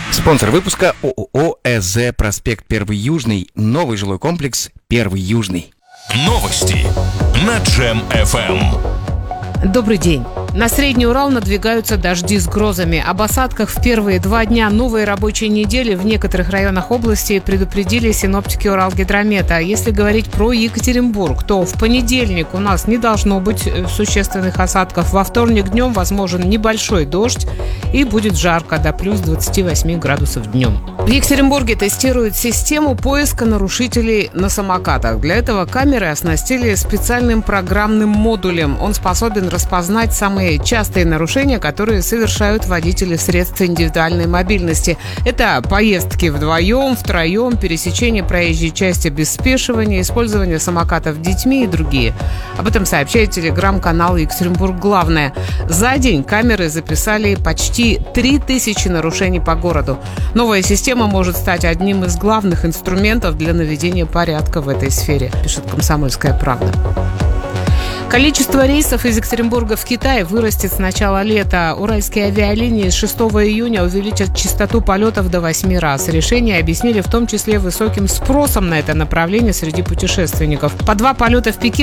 Спонсор выпуска ООО ЭЗ «Проспект 1 Южный». Новый жилой комплекс «1 Южный». Новости на Джем-ФМ. Добрый день. На Средний Урал надвигаются дожди с грозами. Об осадках в первые 2 дня новой рабочей недели в некоторых районах области предупредили синоптики Уралгидромета. Если говорить про Екатеринбург, то в понедельник у нас не должно быть существенных осадков. Во вторник днем возможен небольшой дождь и будет жарко, до плюс 28 градусов днем. В Екатеринбурге тестируют систему поиска нарушителей на самокатах. Для этого камеры оснастили специальным программным модулем. Он способен распознать самые частые нарушения, которые совершают водители средств индивидуальной мобильности. Это поездки вдвоем, втроем, пересечение проезжей части без спешивания, использование самокатов детьми и другие. Об этом сообщает телеграм-канал «Екатеринбург Главное». За день камеры записали почти 3000 нарушений по городу. Новая система может стать одним из главных инструментов для наведения порядка в этой сфере, пишет «Комсомольская правда». Количество рейсов из Екатеринбурга в Китай вырастет с начала лета. Уральские авиалинии с 6 июня увеличат частоту полетов до 8 раз. Решение объяснили в том числе высоким спросом на это направление среди путешественников. По 2 полета в Пекин